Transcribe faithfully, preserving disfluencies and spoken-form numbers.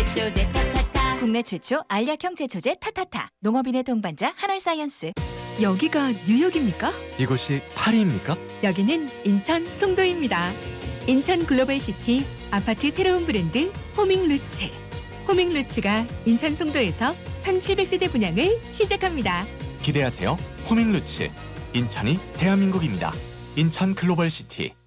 제초제 타타타. 국내 최초 알약형 제초제 타타타. 농업인의 동반자 한알사이언스. 여기가 뉴욕입니까? 이곳이 파리입니까? 여기는 인천 송도입니다. 인천 글로벌시티 아파트 새로운 브랜드 호밍루츠. 호밍루츠가 인천 송도에서 천칠백 세대 분양을 시작합니다. 기대하세요. 호밍루츠. 인천이 대한민국입니다. 인천 글로벌시티.